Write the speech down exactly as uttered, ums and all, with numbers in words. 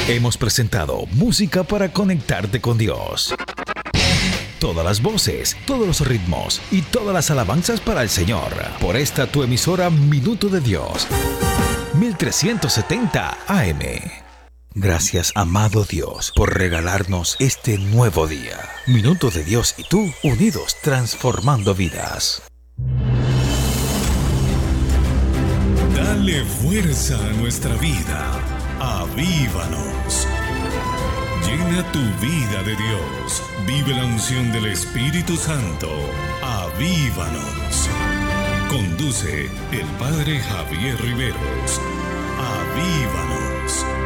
Hemos presentado música para conectarte con Dios. Todas las voces, todos los ritmos y todas las alabanzas para el Señor. Por esta tu emisora Minuto de Dios. mil trescientos setenta A M. Gracias, amado Dios, por regalarnos este nuevo día. Minuto de Dios y tú, unidos, transformando vidas. Dale fuerza a nuestra vida. Avívanos. Llena tu vida de Dios. Vive la unción del Espíritu Santo. Avívanos. Conduce el Padre Javier Riveros. Avívanos.